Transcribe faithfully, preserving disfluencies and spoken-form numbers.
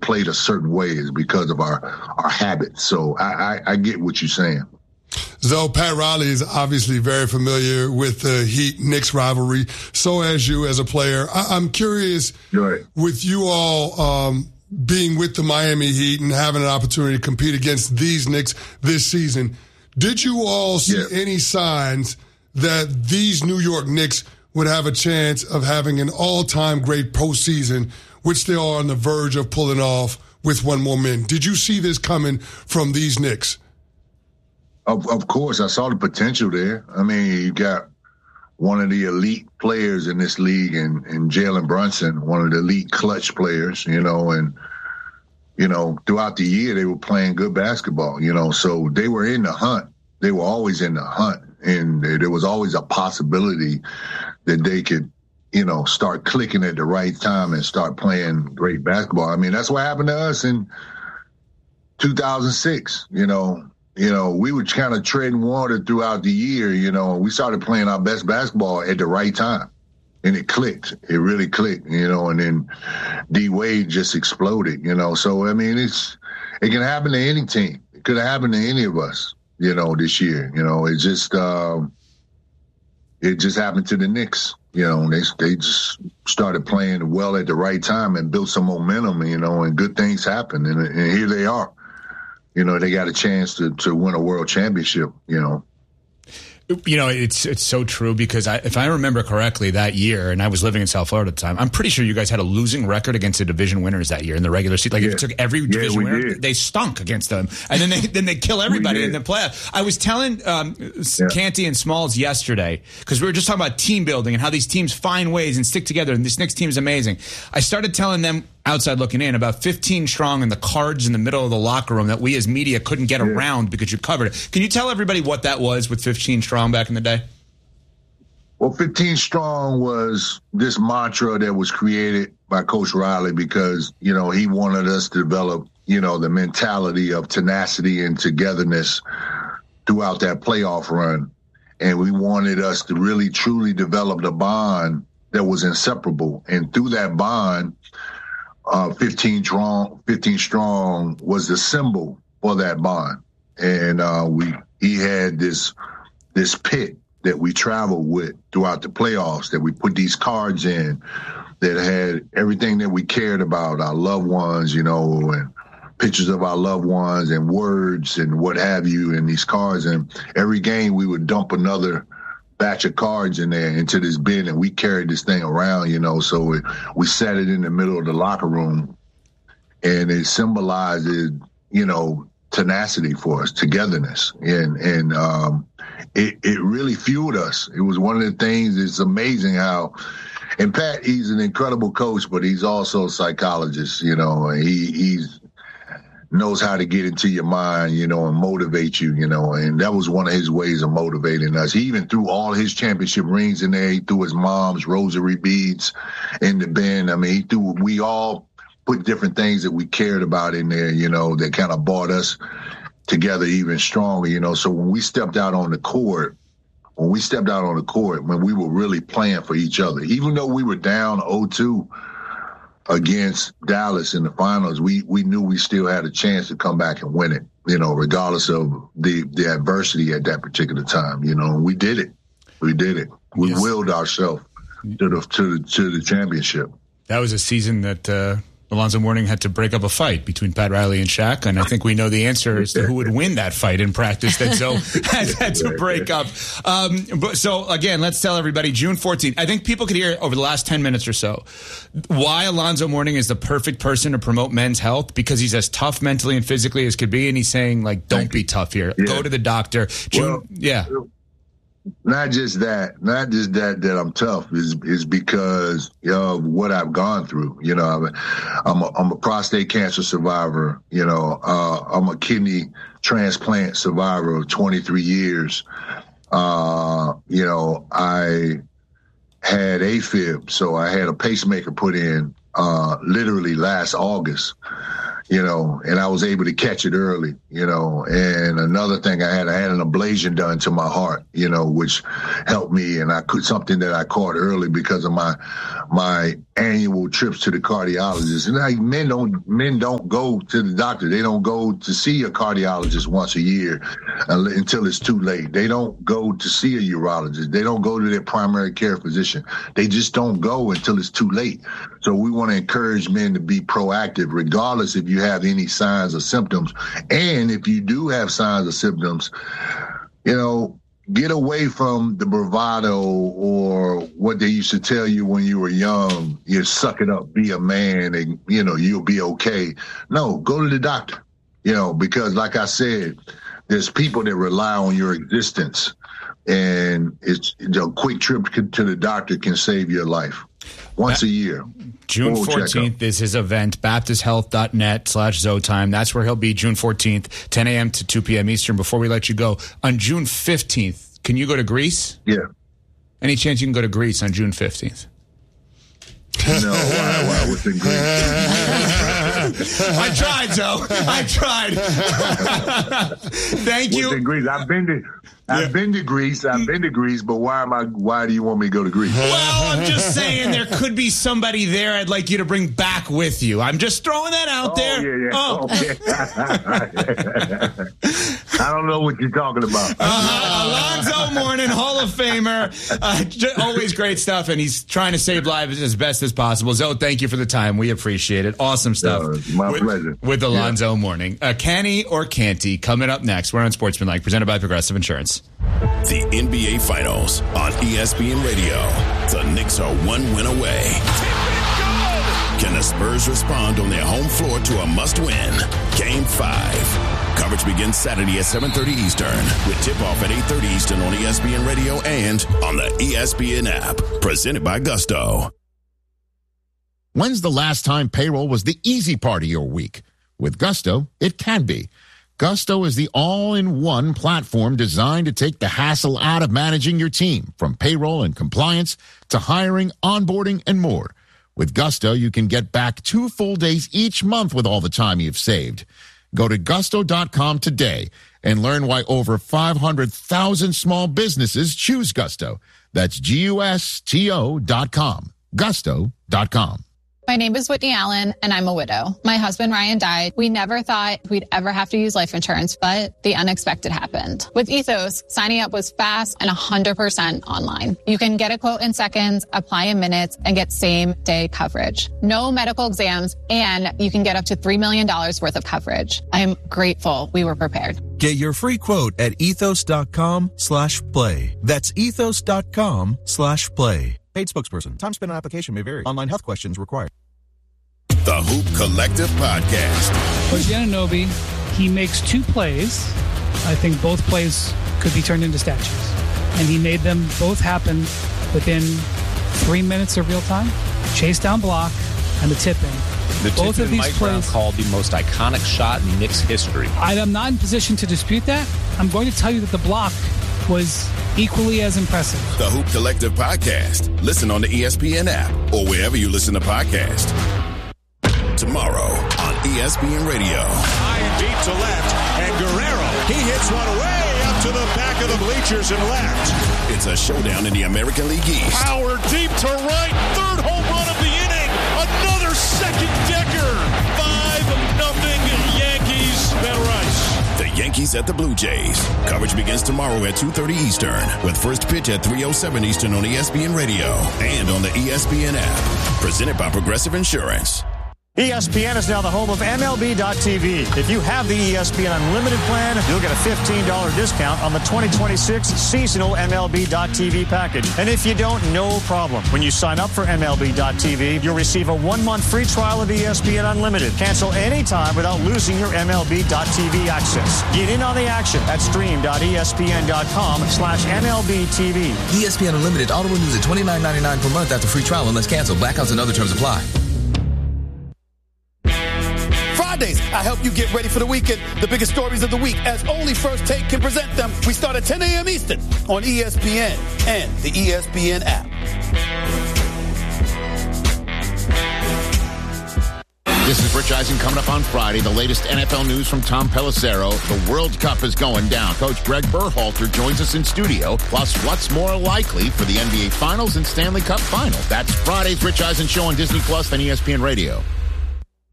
played a certain way is because of our, our habits. So I, I, I get what you're saying. So Pat Riley is obviously very familiar with the Heat-Knicks rivalry. So as you as a player, I, I'm curious right. with you all um, being with the Miami Heat and having an opportunity to compete against these Knicks this season, did you all see yeah. any signs that these New York Knicks would have a chance of having an all-time great postseason, which they are on the verge of pulling off with one more win? Did you see this coming from these Knicks? Of, of course, I saw the potential there. I mean, you got one of the elite players in this league and, and Jalen Brunson, one of the elite clutch players, you know, and, you know, throughout the year they were playing good basketball, you know, so they were in the hunt. They were always in the hunt, and there was always a possibility that they could, you know, start clicking at the right time and start playing great basketball. I mean, that's what happened to us in two thousand six, you know. You know, we were kind of treading water throughout the year, you know, and we started playing our best basketball at the right time. And it clicked. It really clicked, you know, and then D-Wade just exploded, you know. So, I mean, it's it can happen to any team. It could have happened to any of us, you know, this year. You know, it just um, it just happened to the Knicks. You know, they they just started playing well at the right time and built some momentum, you know, and good things happened. And, and here they are. You know, they got a chance to, to win a world championship, you know. You know, it's it's so true because I, if I remember correctly that year, and I was living in South Florida at the time, I'm pretty sure you guys had a losing record against the division winners that year in the regular season. Like, yeah. if you took every division yeah, winner, did. They stunk against them. And then they then they kill everybody in the playoff. I was telling um, yeah. Canty and Smalls yesterday, because we were just talking about team building and how these teams find ways and stick together, and this Knicks team is amazing. I started telling them, outside looking in, about fifteen strong and the cards in the middle of the locker room that we as media couldn't get yeah. around because you covered it. Can you tell everybody what that was with fifteen strong back in the day? Well, fifteen strong was this mantra that was created by Coach Riley because, you know, he wanted us to develop, you know, the mentality of tenacity and togetherness throughout that playoff run. And we wanted us to really, truly develop the bond that was inseparable. And through that bond, Uh, fifteen strong, fifteen strong was the symbol for that bond, and uh, we he had this this pit that we traveled with throughout the playoffs that we put these cards in that had everything that we cared about, our loved ones, you know, and pictures of our loved ones and words and what have you in these cards. And every game we would dump another batch of cards in there into this bin, and we carried this thing around, you know, so we, we set it in the middle of the locker room, and it symbolized, you know, tenacity for us, togetherness, and and um, it, it really fueled us. It was one of the things, it's amazing how, and Pat, he's an incredible coach, but he's also a psychologist, you know, he he's knows how to get into your mind, you know, and motivate you, you know, and that was one of his ways of motivating us. He even threw all his championship rings in there. He threw his mom's rosary beads in the bin. I mean, he threw, we all put different things that we cared about in there, you know, that kind of brought us together even stronger, you know. So when we stepped out on the court, when we stepped out on the court, when we were really playing for each other, even though we were down oh two against Dallas in the finals, we we knew we still had a chance to come back and win it, you know, regardless of the, the adversity at that particular time, you know. And we did it. We did it. We yes. willed ourselves to the, to, the, to the championship. That was a season that uh, Alonzo Mourning had to break up a fight between Pat Riley and Shaq, and I think we know the answer as to who would win that fight in practice that Zoe has had to break up. Um, but so, again, let's tell everybody, June fourteenth. I think people could hear over the last ten minutes or so why Alonzo Mourning is the perfect person to promote men's health, because he's as tough mentally and physically as could be, and he's saying, like, don't be tough here. Yeah. Go to the doctor. June, well, yeah. Not just that, not just that, that I'm tough is, is because of what I've gone through. You know, I'm a, I'm a, I'm a prostate cancer survivor. You know, uh, I'm a kidney transplant survivor of twenty-three years. Uh, you know, I had AFib, so I had a pacemaker put in, uh, literally last August. You know, and I was able to catch it early, you know. And another thing I had, I had an ablation done to my heart, you know, which helped me. And I could, something that I caught early because of my, my annual trips to the cardiologist. And like men don't men don't go to the doctor. They don't go to see a cardiologist once a year until it's too late. They don't go to see a urologist. They don't go to their primary care physician. They just don't go until it's too late. So we want to encourage men to be proactive, regardless if you have any signs or symptoms. And if you do have signs or symptoms, you know, get away from the bravado or what they used to tell you when you were young. You suck it up, be a man, and, you know, you'll be okay. No, go to the doctor, you know, because like I said, there's people that rely on your existence, and it's, you know, a quick trip to the doctor can save your life once a year. June fourteenth is his event, baptist health dot net slash Zotime. That's where he'll be, June fourteenth, ten a.m. to two p.m. Eastern. Before we let you go, on June fifteenth, can you go to Greece? Yeah. Any chance you can go to Greece on June fifteenth? No, why, why was it Greece? I tried, Joe. I tried. Thank you. In Greece? I've been to, I've yeah. been to Greece. I've been to Greece, but why am I? Why do you want me to go to Greece? Well, I'm just saying there could be somebody there I'd like you to bring back with you. I'm just throwing that out oh, there. Yeah, yeah. Oh, okay. I don't know what you're talking about. Uh, Alonzo Mourning, Hall of Famer. Uh, j- always great stuff, and he's trying to save lives as best as possible. Zoe, thank you for the time. We appreciate it. Awesome stuff. Uh, my with, pleasure. With Alonzo yeah. Mourning. Uh, Canny or Canty, coming up next. We're on Sportsmanlike, presented by Progressive Insurance. The N B A Finals on E S P N Radio. The Knicks are one win away. Can the Spurs respond on their home floor to a must-win? Game five. Coverage begins Saturday at seven thirty Eastern with tip-off at eight thirty Eastern on E S P N Radio and on the E S P N app. Presented by Gusto. When's the last time payroll was the easy part of your week? With Gusto, it can be. Gusto is the all-in-one platform designed to take the hassle out of managing your team, from payroll and compliance to hiring, onboarding, and more. With Gusto, you can get back two full days each month with all the time you've saved. Go to gusto dot com today and learn why over five hundred thousand small businesses choose Gusto. That's G U S T O dot com. gusto dot com. My name is Whitney Allen, and I'm a widow. My husband, Ryan, died. We never thought we'd ever have to use life insurance, but the unexpected happened. With Ethos, signing up was fast and one hundred percent online. You can get a quote in seconds, apply in minutes, and get same-day coverage. No medical exams, and you can get up to three million dollars worth of coverage. I am grateful we were prepared. Get your free quote at ethos dot com slash play. That's ethos dot com slash play. Paid spokesperson. Time spent on application may vary. Online health questions required. The Hoop Collective Podcast. Coach Anunoby, he makes two plays. I think both plays could be turned into statues. And he made them both happen within three minutes of real time. Chase down block and the tip in. The both tip of these Mike plays Brown called the most iconic shot in Knicks history. I am not in position to dispute that. I'm going to tell you that the block was equally as impressive. The Hoop Collective Podcast. Listen on the E S P N app or wherever you listen to podcasts. Tomorrow on E S P N Radio. High and deep to left, and Guerrero, he hits one way up to the back of the bleachers and left. It's a showdown in the American League East. Power deep to right, third home run of the inning, another second decker. Five nothing Yankees. Ben Rice. The Yankees at the Blue Jays. Coverage begins tomorrow at two thirty Eastern with first pitch at three oh seven Eastern on E S P N Radio and on the E S P N app. Presented by Progressive Insurance. E S P N is now the home of M L B dot T V. If you have the E S P N Unlimited plan, you'll get a fifteen dollars discount on the twenty twenty-six seasonal M L B dot T V package. And if you don't, no problem. When you sign up for M L B dot T V, you'll receive a one-month free trial of E S P N Unlimited. Cancel anytime without losing your M L B dot T V access. Get in on the action at stream dot E S P N dot com slash M L B T V. E S P N Unlimited auto renews at twenty-nine ninety-nine per month after free trial unless canceled. Blackouts and other terms apply. Fridays, I help you get ready for the weekend. The biggest stories of the week, as only First Take can present them. We start at ten a.m. Eastern on E S P N and the E S P N app. This is Rich Eisen coming up on Friday. The latest N F L news from Tom Pelissero. The World Cup is going down. Coach Greg Berhalter joins us in studio. Plus, what's more likely for the N B A Finals and Stanley Cup Final? That's Friday's Rich Eisen Show on Disney Plus and E S P N Radio.